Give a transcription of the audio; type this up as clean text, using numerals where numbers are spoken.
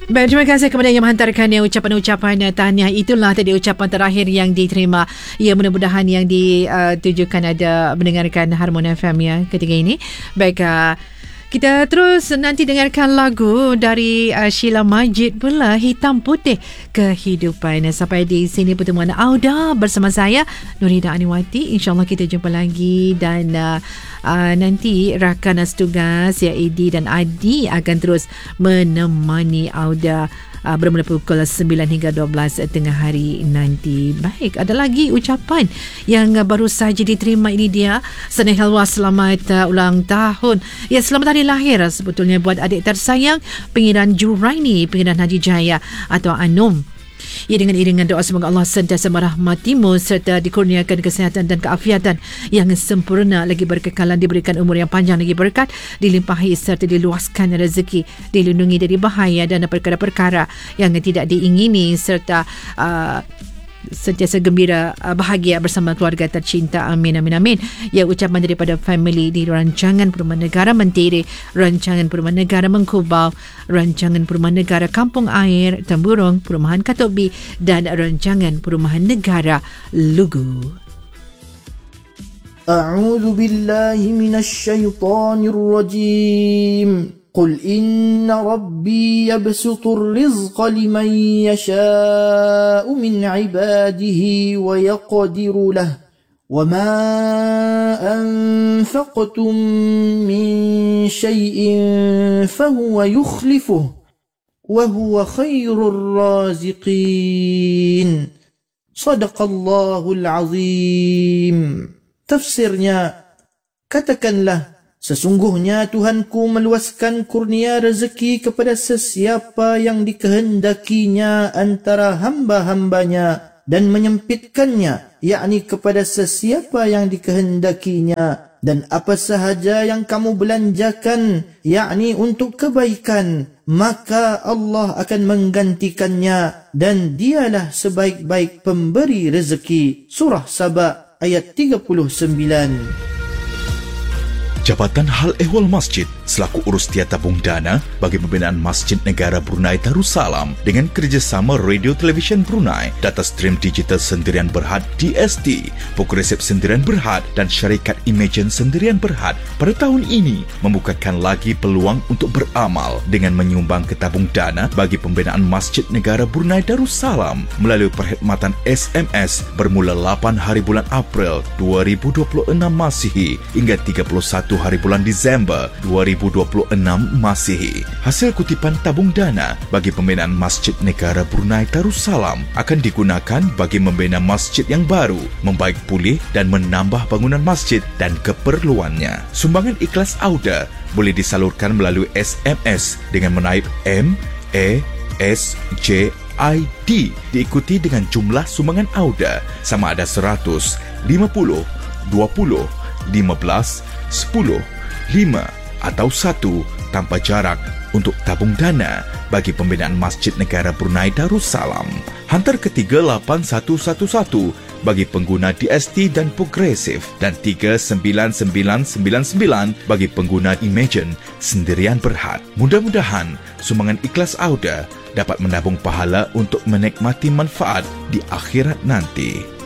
Baik, terima kasih kepada yang menghantarkan ucapan-ucapan tahniah. Itulah tadi ucapan terakhir yang diterima. Ya, mudah-mudahan yang ditujukan ada mendengarkan Harmon FM ya ketika ini. Baik, kita terus nanti dengarkan lagu dari Sheila Majid pula, Hitam Putih Kehidupan. Sampai di sini pertemuan Auda bersama saya Nurida Aniwati. InsyaAllah kita jumpa lagi dan nanti rakan tugas ya Edi dan Adi akan terus menemani Auda bermula pukul 9 hingga 12 tengah hari nanti. Baik, ada lagi ucapan yang baru saja diterima. Ini dia. Senang halwa, selamat ulang tahun. Ya, selamat hari lahir sebetulnya buat adik tersayang Pengiran Juraini, Pengiran Haji Jaya atau Anum. Ya, dengan iringan doa semoga Allah sentiasa merahmatimu serta dikurniakan kesihatan dan keafiatan yang sempurna, lagi berkekalan, diberikan umur yang panjang, lagi berkat, dilimpahi serta diluaskan rezeki, dilindungi dari bahaya dan perkara-perkara yang tidak diingini serta sentiasa gembira, bahagia bersama keluarga tercinta. Amin, amin, amin. Ya, ucapan daripada family di Rancangan Perumahan Negara Mentiri, Rancangan Perumahan Negara Mengkubau, Rancangan Perumahan Negara Kampung Air, Temburong, Perumahan Katok B dan Rancangan Perumahan Negara Lugu. A'udzu billahi minasy syaithanir rajim. قل إن ربي يبسط الرزق لمن يشاء من عباده ويقدر له وما أنفقتم من شيء فهو يخلفه وهو خير الرازقين. صدق الله العظيم. Tafsirnya, katakanlah, sesungguhnya Tuhanku meluaskan kurnia rezeki kepada sesiapa yang dikehendakinya antara hamba-hambanya dan menyempitkannya, yakni kepada sesiapa yang dikehendakinya, dan apa sahaja yang kamu belanjakan, yakni untuk kebaikan, maka Allah akan menggantikannya dan dialah sebaik-baik pemberi rezeki. Surah Saba ayat 39. Jabatan Hal Ehwal Masjid selaku urus tiada tabung dana bagi pembinaan Masjid Negara Brunei Darussalam dengan kerjasama Radio Television Brunei, Data Stream Digital Sendirian Berhad DST, Progresif Sendirian Berhad dan Syarikat Imagine Sendirian Berhad pada tahun ini membukakan lagi peluang untuk beramal dengan menyumbang ke tabung dana bagi pembinaan Masjid Negara Brunei Darussalam melalui perkhidmatan SMS bermula 8 hari bulan April 2026 Masihi hingga 31 hari bulan Disember 2026 Masihi. Hasil kutipan tabung dana bagi pembinaan Masjid Negara Brunei Darussalam akan digunakan bagi membina masjid yang baru, membaik pulih dan menambah bangunan masjid dan keperluannya. Sumbangan ikhlas Auda boleh disalurkan melalui SMS dengan menaip MESJID diikuti dengan jumlah sumbangan Auda sama ada 100, 50, 20, 15, 10, 5 atau 1 tanpa jarak untuk tabung dana bagi pembinaan Masjid Negara Brunei Darussalam. Hantar ke 38111 bagi pengguna DST dan Progresif dan 39999 bagi pengguna Imagine Sendirian Berhad. Mudah-mudahan sumbangan ikhlas Auda dapat menabung pahala untuk menikmati manfaat di akhirat nanti.